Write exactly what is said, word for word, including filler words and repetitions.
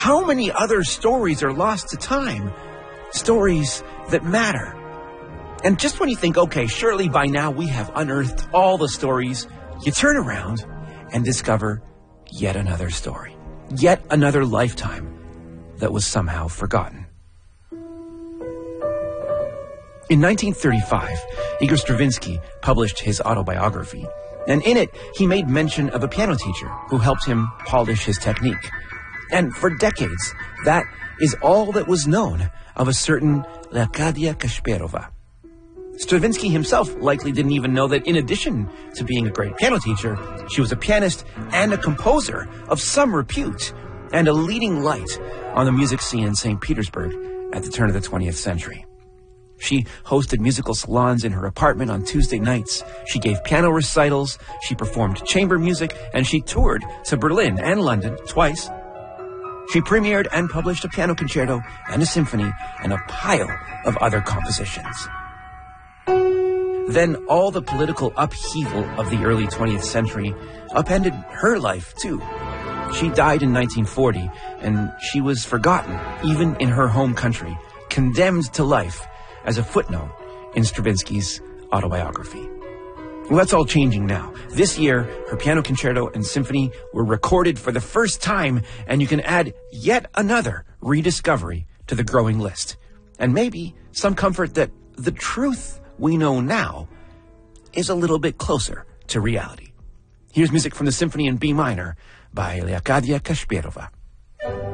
How many other stories are lost to time? Stories that matter. And just when you think, okay, surely by now we have unearthed all the stories, you turn around and discover yet another story. Yet another lifetime that was somehow forgotten. In nineteen thirty-five, Igor Stravinsky published his autobiography, and in it, he made mention of a piano teacher who helped him polish his technique. And for decades, that is all that was known of a certain Leocadia Kasparova. Stravinsky himself likely didn't even know that in addition to being a great piano teacher, she was a pianist and a composer of some repute and a leading light on the music scene in Saint Petersburg at the turn of the twentieth century. She hosted musical salons in her apartment on Tuesday nights. She gave piano recitals, she performed chamber music, and she toured to Berlin and London twice. She premiered and published a piano concerto and a symphony and a pile of other compositions. Then all the political upheaval of the early twentieth century upended her life too. She died in nineteen forty, and she was forgotten, even in her home country, condemned to life as a footnote in Stravinsky's autobiography. Well, that's all changing now. This year, her piano concerto and symphony were recorded for the first time, and you can add yet another rediscovery to the growing list. And maybe some comfort that the truth we know now is a little bit closer to reality. Here's music from the Symphony in B minor by Leocadia Kasparova.